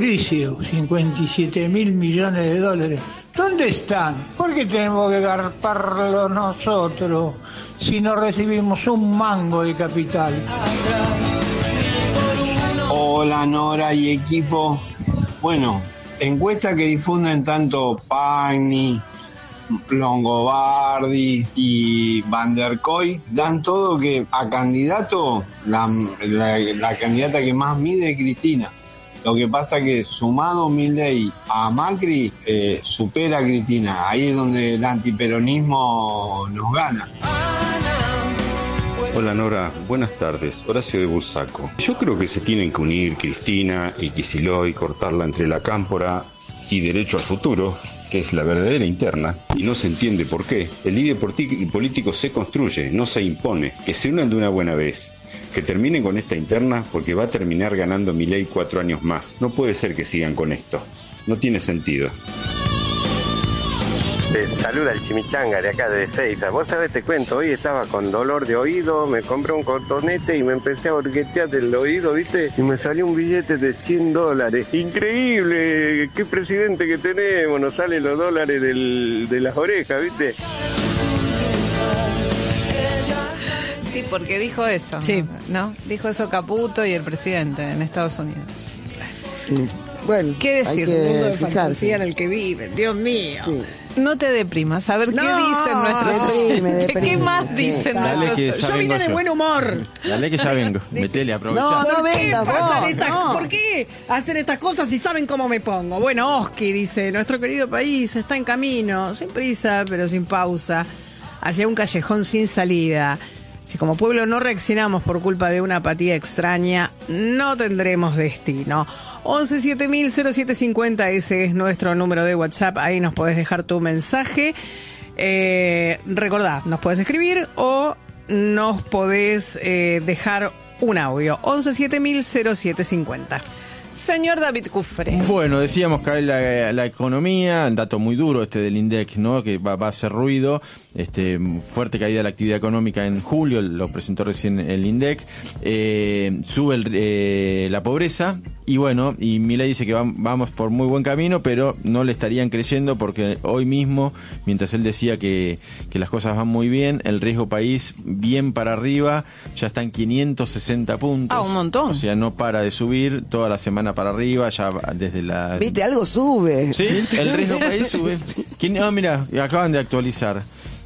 Mauricio, 57.000 millones de dólares. ¿Dónde están? ¿Por qué tenemos que garparlo nosotros si no recibimos un mango de capital? Hola Nora y equipo. Bueno, encuestas que difunden tanto Pagni, Longobardi y Van der Koy dan todo que a candidato, la candidata que más mide es Cristina. Lo que pasa que sumado Milei a Macri supera a Cristina. Ahí es donde el antiperonismo nos gana. Hola Nora, buenas tardes. Horacio de Bursaco. Yo creo que se tienen que unir Cristina y Kicillof y cortarla entre la cámpora y Derecho al Futuro, que es la verdadera interna, y no se entiende por qué. El líder político se construye, no se impone. Que se unan de una buena vez. Que terminen con esta interna porque va a terminar ganando Milei 4 años más. No puede ser que sigan con esto. No tiene sentido. Saluda el Chimichanga de acá de Ezeiza. Vos sabés, te cuento, hoy estaba con dolor de oído, me compré un cotonete y me empecé a horquetear del oído, ¿viste? Y me salió un billete de $100. ¡Increíble! ¡Qué presidente que tenemos! Nos salen los dólares de las orejas, ¿viste? Sí, porque dijo eso. Sí. ¿No? Dijo eso Caputo y el presidente en Estados Unidos. Sí. Bueno, ¿qué decir? Un mundo de fijarse. fantasía en el que viven, Dios mío. Sí. No te deprimas, a ver qué dicen nuestros oyentes. ¿Qué más dicen nuestros oyentes? Yo vine de buen humor. Dale que ya vengo. Metele, aprovecha. No vengas vos, ¿Por qué hacen estas cosas si saben cómo me pongo? Bueno, Oski dice, nuestro querido país está en camino, sin prisa, pero sin pausa, hacia un callejón sin salida. Si como pueblo no reaccionamos por culpa de una apatía extraña, no tendremos destino. 11700750, ese es nuestro número de WhatsApp. Ahí nos podés dejar tu mensaje. Recordá, nos podés escribir o nos podés dejar un audio. 11700750. Señor David Cufré. Bueno, decíamos que hay la economía, el dato muy duro del INDEC, ¿no? Que va a hacer ruido. Fuerte caída de la actividad económica en julio, lo presentó recién el INDEC. Sube la pobreza. Y bueno, y Milei dice que vamos por muy buen camino, pero no le estarían creyendo porque hoy mismo, mientras él decía que las cosas van muy bien, el riesgo país bien para arriba, ya está en 560 puntos. Ah, un montón. O sea, no para de subir, toda la semana para arriba, ya desde la... ¿Viste? Algo sube. Sí, el riesgo país sube. Mira, acaban de actualizar.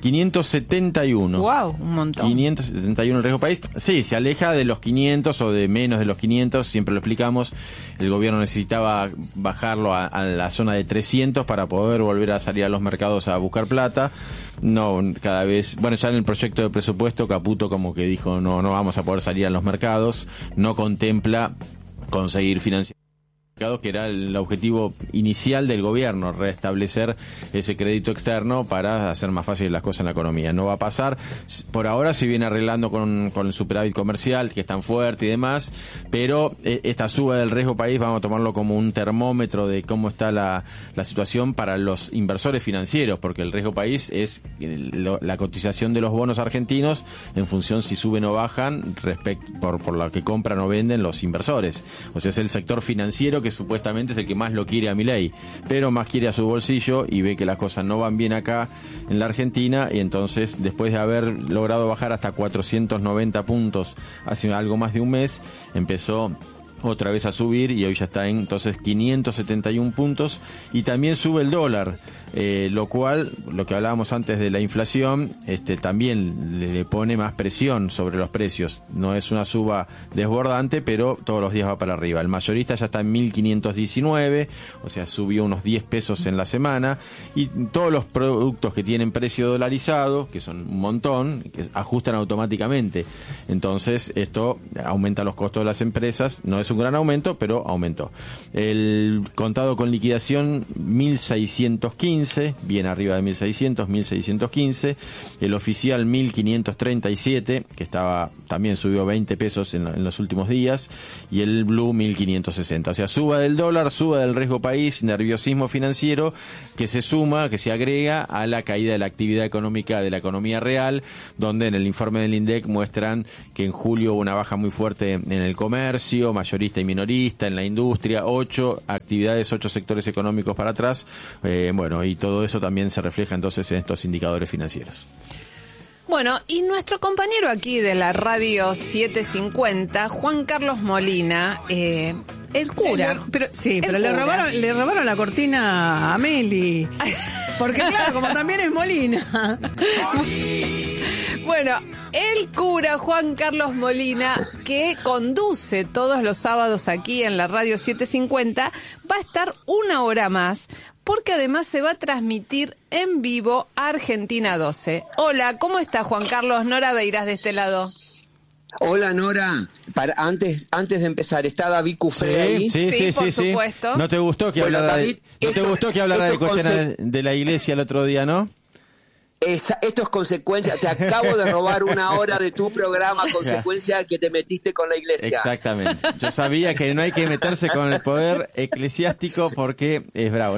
571. Wow, un montón. 571 el riesgo país. Sí, se aleja de los 500 o de menos de los 500, siempre lo explicamos. El gobierno necesitaba bajarlo a la zona de 300 para poder volver a salir a los mercados a buscar plata. No, cada vez, bueno, ya en el proyecto de presupuesto Caputo como que dijo no vamos a poder salir a los mercados, no contempla conseguir financiación, que era el objetivo inicial del gobierno, restablecer ese crédito externo para hacer más fáciles las cosas en la economía. No va a pasar. Por ahora se viene arreglando con el superávit comercial, que es tan fuerte y demás, pero esta suba del riesgo país vamos a tomarlo como un termómetro de cómo está la situación para los inversores financieros, porque el riesgo país es la cotización de los bonos argentinos en función si suben o bajan por lo que compran o venden los inversores. O sea, es el sector financiero que supuestamente es el que más lo quiere a Milei, pero más quiere a su bolsillo y ve que las cosas no van bien acá en la Argentina, y entonces después de haber logrado bajar hasta 490 puntos hace algo más de un mes, empezó otra vez a subir y hoy ya está en entonces 571 puntos, y también sube el dólar, lo cual, lo que hablábamos antes de la inflación, también le pone más presión sobre los precios. No es una suba desbordante, pero todos los días va para arriba. El mayorista ya está en 1.519, o sea, subió unos 10 pesos en la semana, y todos los productos que tienen precio dolarizado, que son un montón, que ajustan automáticamente. Entonces, esto aumenta los costos de las empresas. No es un gran aumento, pero aumentó. El contado con liquidación 1.615, bien arriba de 1.615. El oficial 1.537, que también subió 20 pesos en los últimos días. Y el blue 1.560. O sea, suba del dólar, suba del riesgo país, nerviosismo financiero, que se agrega a la caída de la actividad económica de la economía real, donde en el informe del INDEC muestran que en julio hubo una baja muy fuerte en el comercio, mayorista mayorista y minorista, en la industria, 8 actividades, 8 sectores económicos para atrás. Bueno, y todo eso también se refleja entonces en estos indicadores financieros. Bueno, y nuestro compañero aquí de la radio 750, Juan Carlos Molina, el cura. Pero le robaron la cortina a Meli. Porque claro, como también es Molina. Bueno, el cura Juan Carlos Molina, que conduce todos los sábados aquí en la radio 750, va a estar 1 hora más, porque además se va a transmitir en vivo Argentina 12. Hola, ¿cómo está Juan Carlos? Nora Beiras de este lado. Hola Nora, antes de empezar, ¿está David Cufré ahí? Sí, por supuesto. ¿No te gustó que hablara de cuestiones de la iglesia el otro día, no? Esto es consecuencia, te acabo de robar 1 hora de tu programa, consecuencia que te metiste con la iglesia. Exactamente, yo sabía que no hay que meterse con el poder eclesiástico porque es bravo.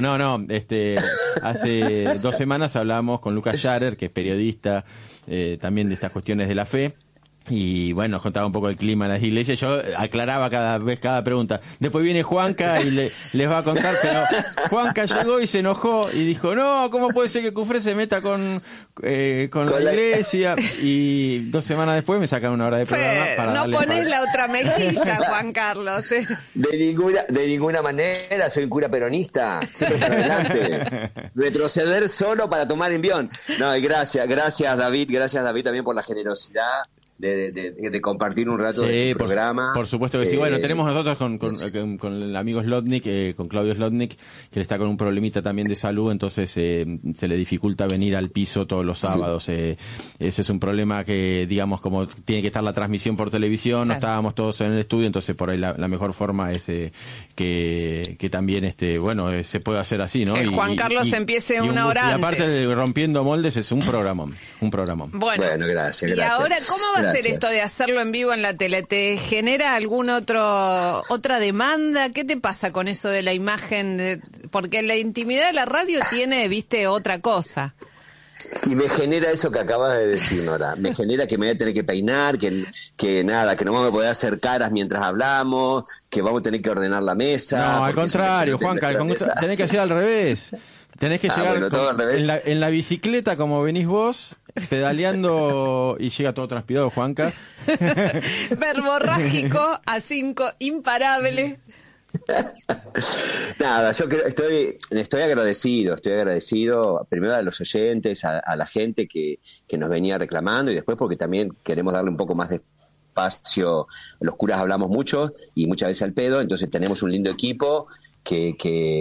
Hace 2 semanas hablamos con Lucas Scharer, que es periodista también de estas cuestiones de la fe. Y bueno, nos contaba un poco el clima en las iglesias. Yo aclaraba cada pregunta. Después viene Juanca y les va a contar, pero Juanca llegó y se enojó y dijo, no, ¿cómo puede ser que Cufré se meta con la iglesia? Y 2 semanas después me sacan 1 hora de programa para no pones la otra mejilla, Juan Carlos. De ninguna manera, soy un cura peronista, siempre para adelante. Retroceder solo para tomar envión. No, y gracias David también por la generosidad de compartir un rato de programa. Por supuesto que sí. Bueno, tenemos nosotros con el amigo Slotnick, con Claudio Slotnick, que está con un problemita también de salud, entonces se le dificulta venir al piso todos los sábados. Ese es un problema que, digamos, como tiene que estar la transmisión por televisión, no estábamos todos en el estudio, entonces por ahí la mejor forma es que también se puede hacer así, ¿no? Juan Carlos empiece 1 hora antes. Y aparte de Rompiendo Moldes es un programón. Bueno, gracias. Y ahora, ¿cómo va a ser esto de hacerlo en vivo en la tele? ¿Te genera otra demanda? ¿Qué te pasa con eso de la imagen? Porque la intimidad de la radio tiene, otra cosa. Y me genera eso que acabas de decir, Nora. Me genera que me voy a tener que peinar, que no vamos a poder hacer caras mientras hablamos, que vamos a tener que ordenar la mesa. No, al contrario, Juanca, tenés que hacer al revés. Tenés que llegar en la bicicleta como venís vos, pedaleando y llega todo transpirado, Juanca. Verborrágico, a 5, imparable. Nada, yo estoy agradecido primero a los oyentes, a la gente que nos venía reclamando, y después porque también queremos darle un poco más de espacio. Los curas hablamos mucho y muchas veces al pedo, entonces tenemos un lindo equipo que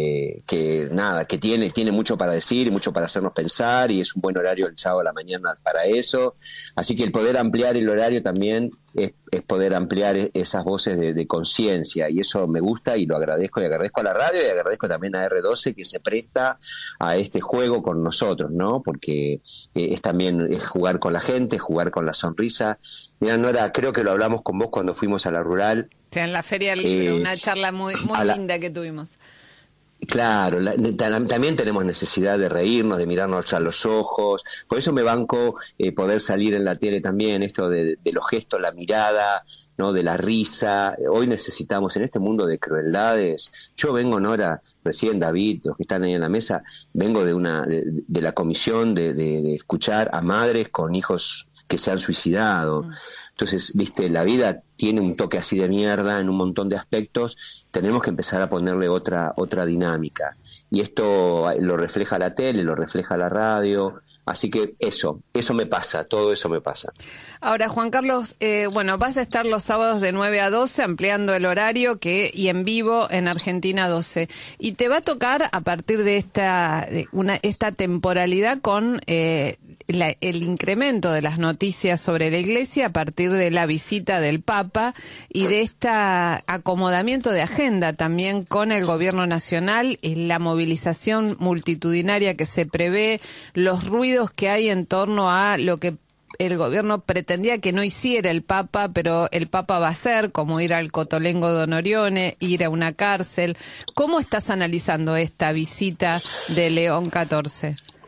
tiene mucho para decir y mucho para hacernos pensar, y es un buen horario el sábado a la mañana para eso. Así que el poder ampliar el horario también es poder ampliar esas voces de conciencia, y eso me gusta y lo agradezco, y agradezco a la radio y agradezco también a R12 que se presta a este juego con nosotros, ¿no? Porque es también jugar con la gente, jugar con la sonrisa. Mira, Nora, creo que lo hablamos con vos cuando fuimos a la rural. Sí, en la Feria del Libro, una charla muy linda que tuvimos. Claro, también tenemos necesidad de reírnos, de mirarnos a los ojos. Por eso me banco poder salir en la tele también, esto de los gestos, la mirada, ¿no? De la risa. Hoy necesitamos, en este mundo de crueldades. Yo vengo, Nora, recién David, los que están ahí en la mesa, vengo de la comisión de escuchar a madres con hijos que se han suicidado. Entonces, la vida tiene un toque así de mierda en un montón de aspectos. Tenemos que empezar a ponerle otra dinámica. Y esto lo refleja la tele, lo refleja la radio. Así que eso me pasa, todo eso me pasa. Ahora, Juan Carlos, vas a estar los sábados de 9 a 12, ampliando el horario y en vivo en Argentina 12. Y te va a tocar, a partir de esta temporalidad, con el incremento de las noticias sobre la Iglesia a partir de la visita del Papa y de este acomodamiento de agenda también con el gobierno nacional, la movilización multitudinaria que se prevé, los ruidos que hay en torno a lo que el gobierno pretendía que no hiciera el Papa, pero el Papa va a hacer, como ir al Cotolengo de Onorione, ir a una cárcel. ¿Cómo estás analizando esta visita de León XIV?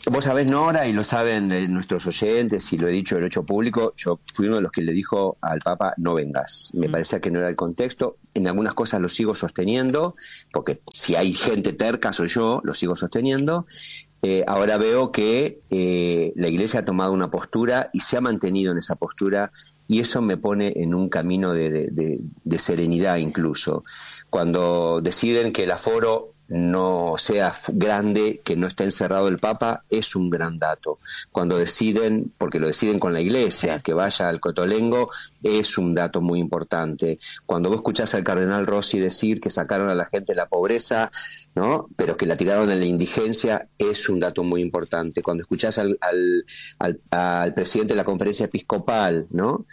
Vos sabés, Nora, y lo saben nuestros oyentes, y lo he dicho, lo he hecho público, yo fui uno de los que le dijo al Papa, no vengas. Me parecía que no era el contexto. En algunas cosas lo sigo sosteniendo, porque si hay gente terca, soy yo, lo sigo sosteniendo. Ahora veo que la Iglesia ha tomado una postura y se ha mantenido en esa postura, y eso me pone en un camino de serenidad incluso. Cuando deciden que el aforo no sea grande, que no esté encerrado el Papa, es un gran dato. Cuando deciden, porque lo deciden con la Iglesia, que vaya al Cotolengo, es un dato muy importante. Cuando vos escuchás al cardenal Rossi decir que sacaron a la gente de la pobreza, ¿no?, pero que la tiraron en la indigencia, es un dato muy importante. Cuando escuchás al presidente de la conferencia episcopal, ¿no?,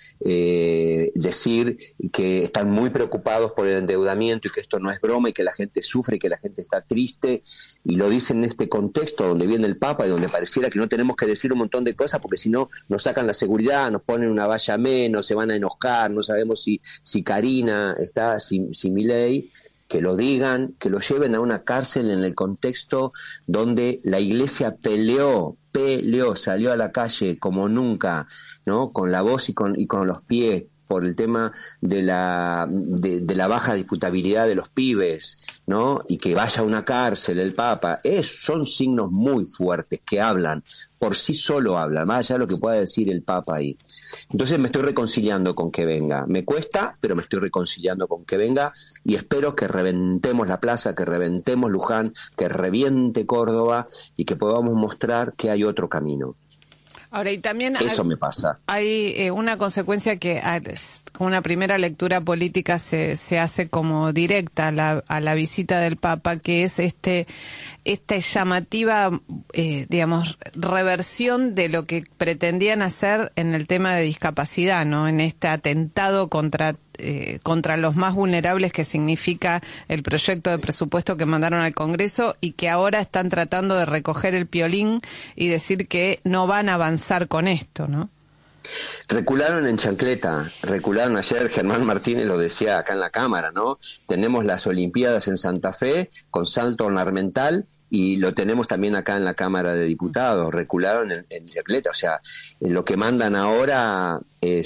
decir que están muy preocupados por el endeudamiento y que esto no es broma y que la gente sufre y que la gente está triste, y lo dicen en este contexto donde viene el Papa y donde pareciera que no tenemos que decir un montón de cosas porque si no nos sacan la seguridad, nos ponen una valla menos, se van a enojar, no sabemos si Karina está, si Milei, que lo digan, que lo lleven a una cárcel en el contexto donde la Iglesia peleó, salió a la calle como nunca, ¿no?, con la voz y con los pies, por el tema de la baja disputabilidad de los pibes, ¿no?, y que vaya a una cárcel el Papa, son signos muy fuertes que hablan, por sí solo hablan, más allá de lo que pueda decir el Papa ahí. Entonces me estoy reconciliando con que venga. Me cuesta, pero me estoy reconciliando con que venga, y espero que reventemos la plaza, que reventemos Luján, que reviente Córdoba, y que podamos mostrar que hay otro camino. Ahora, y también eso me pasa. Hay una consecuencia que con una primera lectura política se hace como directa a la visita del Papa, que es esta llamativa, digamos, reversión de lo que pretendían hacer en el tema de discapacidad, ¿no?, en este atentado contra los más vulnerables que significa el proyecto de presupuesto que mandaron al Congreso, y que ahora están tratando de recoger el piolín y decir que no van a avanzar con esto, ¿no? Recularon en chancleta, recularon ayer, Germán Martínez lo decía acá en la Cámara, ¿no? Tenemos las Olimpiadas en Santa Fe con salto ornamental, y lo tenemos también acá en la Cámara de Diputados, recularon en chancleta, o sea, lo que mandan ahora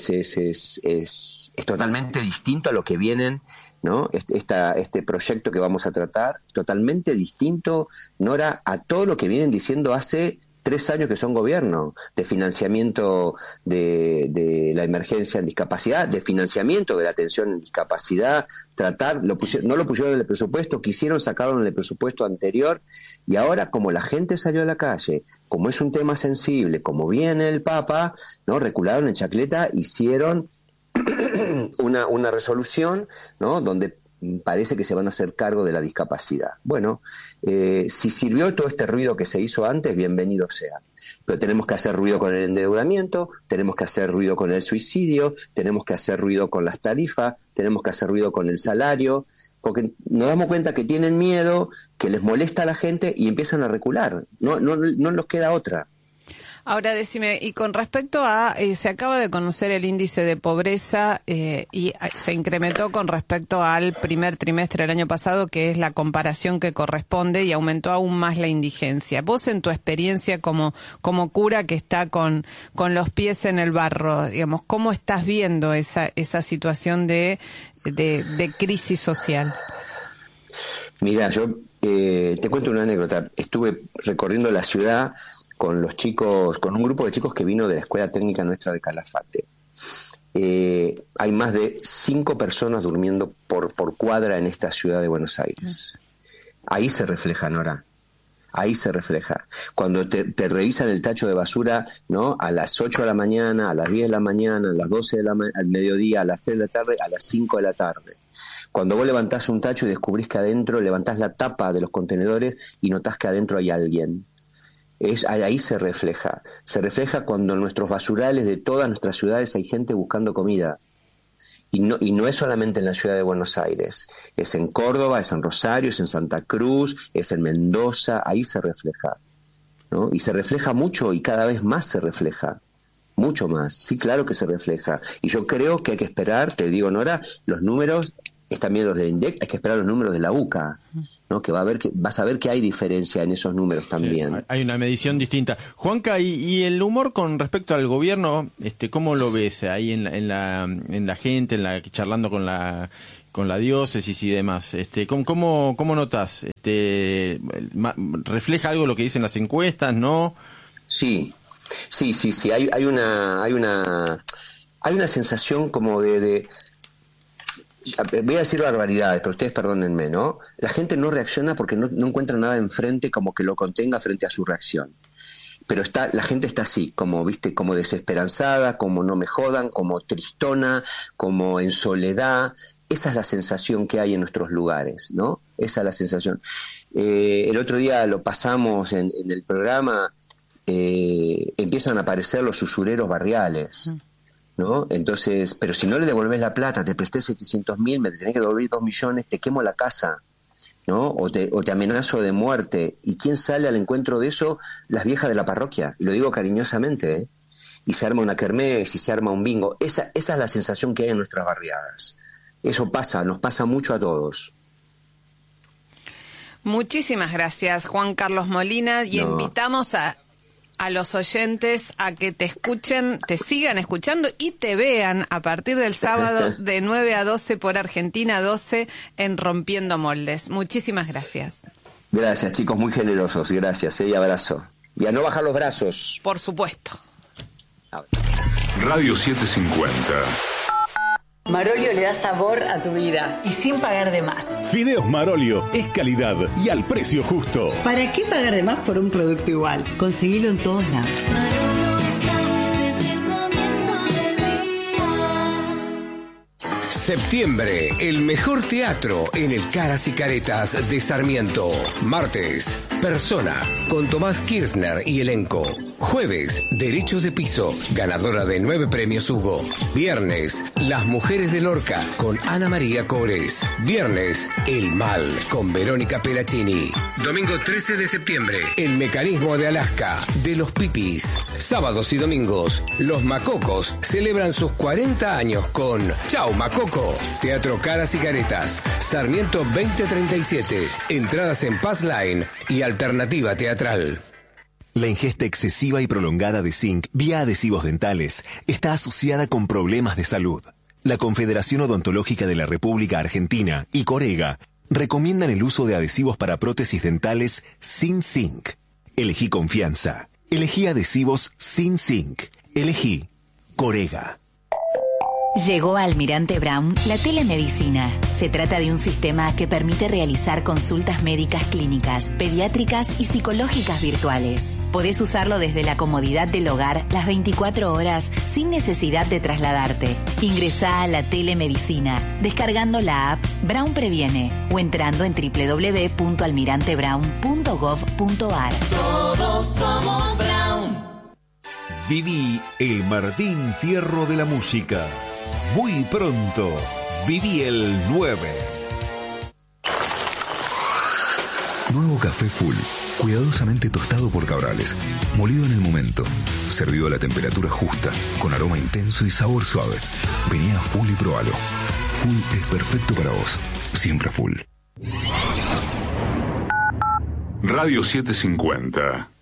es totalmente distinto a lo que vienen, ¿no? Este proyecto que vamos a tratar, totalmente distinto, Nora, a todo lo que vienen diciendo hace 3 años que son gobierno, de financiamiento de la emergencia en discapacidad, de financiamiento de la atención en discapacidad, no lo pusieron en el presupuesto, quisieron sacarlo en el presupuesto anterior, y ahora, como la gente salió a la calle, como es un tema sensible, como viene el Papa, ¿no?, recularon en chancleta, hicieron una resolución, ¿no?, donde parece que se van a hacer cargo de la discapacidad. Bueno, si sirvió todo este ruido que se hizo antes, bienvenido sea. Pero tenemos que hacer ruido con el endeudamiento, tenemos que hacer ruido con el suicidio, tenemos que hacer ruido con las tarifas, tenemos que hacer ruido con el salario, porque nos damos cuenta que tienen miedo, que les molesta a la gente y empiezan a recular. No nos queda otra. Ahora decime, y con respecto a, se acaba de conocer el índice de pobreza y se incrementó con respecto al primer trimestre del año pasado, que es la comparación que corresponde, y aumentó aún más la indigencia. Vos, en tu experiencia como cura que está con los pies en el barro, digamos, ¿cómo estás viendo esa situación de crisis social? Mira, yo te cuento una anécdota. Estuve recorriendo la ciudad con los chicos, con un grupo de chicos que vino de la escuela técnica nuestra de Calafate. Hay más de 5 personas durmiendo por cuadra en esta ciudad de Buenos Aires. Ahí se refleja, Nora. Ahí se refleja. Cuando te revisan el tacho de basura, ¿no?, a las 8 de la mañana, a las 10 de la mañana, a las 12 al mediodía, a las 3 de la tarde, a las 5 de la tarde. Cuando vos levantás un tacho y descubrís que adentro, levantás la tapa de los contenedores y notás que adentro hay alguien. Ahí se refleja cuando en nuestros basurales de todas nuestras ciudades hay gente buscando comida, y no es solamente en la ciudad de Buenos Aires, es en Córdoba, es en Rosario, es en Santa Cruz, es en Mendoza, ahí se refleja, ¿no? Y se refleja mucho, y cada vez más se refleja, mucho más, sí, claro que se refleja, y yo creo que hay que esperar, te digo, Nora, los números es también los del INDEC, hay que esperar los números de la UCA, ¿no? Que vas a ver que hay diferencia en esos números también. Sí, hay una medición distinta. Juanca, y el humor con respecto al gobierno, ¿cómo lo ves ahí en la gente, charlando con la diócesis y demás? ¿Cómo notas? ¿Refleja algo lo que dicen las encuestas, no? Sí. Hay una sensación como de voy a decir barbaridades, pero ustedes perdónenme, ¿no? La gente no reacciona porque no encuentra nada enfrente como que lo contenga frente a su reacción. Pero la gente está así, como, ¿viste? Como desesperanzada, como no me jodan, como tristona, como en soledad. Esa es la sensación que hay en nuestros lugares, ¿no? Esa es la sensación. El otro día lo pasamos en el programa, empiezan a aparecer los usureros barriales, ¿no? Entonces, pero si no le devolvés la plata, te presté 700.000, me tenés que devolver 2 millones, te quemo la casa, ¿no? O te amenazo de muerte. ¿Y quién sale al encuentro de eso? Las viejas de la parroquia, y lo digo cariñosamente, ¿eh? Y se arma una kermés y se arma un bingo. Esa es la sensación que hay en nuestras barriadas. Eso nos pasa mucho a todos. Muchísimas gracias, Juan Carlos Molina, y invitamos a los oyentes a que te escuchen, te sigan escuchando y te vean a partir del sábado de 9 a 12 por Argentina 12 en Rompiendo Moldes. Muchísimas gracias. Gracias, chicos, muy generosos. Gracias, y abrazo. Y a no bajar los brazos. Por supuesto. Radio 750. Marolio le da sabor a tu vida y sin pagar de más. Fideos Marolio es calidad y al precio justo. ¿Para qué pagar de más por un producto igual? Conseguilo en todos lados. Septiembre, el mejor teatro en el Caras y Caretas de Sarmiento. Martes, Persona, con Tomás Kirchner y elenco. Jueves, Derechos de Piso, ganadora de 9 premios Hugo. Viernes, Las Mujeres de Lorca, con Ana María Cores. Viernes, El Mal, con Verónica Pelacini. Domingo 13 de septiembre, El Mecanismo de Alaska, de los Pipis. Sábados y domingos, Los Macocos celebran sus 40 años con Chau Macoco. Teatro Caras y Caretas, Sarmiento 2037. Entradas en Pass Line y Alternativa Teatral. La ingesta excesiva y prolongada de zinc vía adhesivos dentales está asociada con problemas de salud. La Confederación Odontológica de la República Argentina y Corega recomiendan el uso de adhesivos para prótesis dentales sin zinc. Elegí confianza. Elegí adhesivos sin zinc. Elegí Corega. Llegó a Almirante Brown la telemedicina. Se trata de un sistema que permite realizar consultas médicas clínicas, pediátricas y psicológicas virtuales. Podés usarlo desde la comodidad del hogar las 24 horas sin necesidad de trasladarte. Ingresá a la telemedicina descargando la app Brown Previene o entrando en www.almirantebrown.gov.ar. Todos somos Brown. Viví el Martín Fierro de la música. Muy pronto, viví el 9. Nuevo café Full, cuidadosamente tostado por Cabrales, molido en el momento, servido a la temperatura justa, con aroma intenso y sabor suave. Vení a Full y probalo. Full es perfecto para vos, siempre Full. Radio 750.